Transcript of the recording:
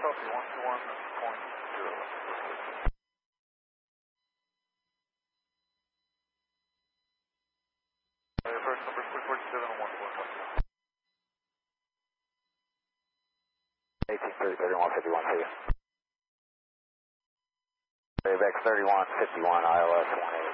copy, 121.0. First number 347 and 14. 1830, 3151 for you. Bayback 3151, ILS 180.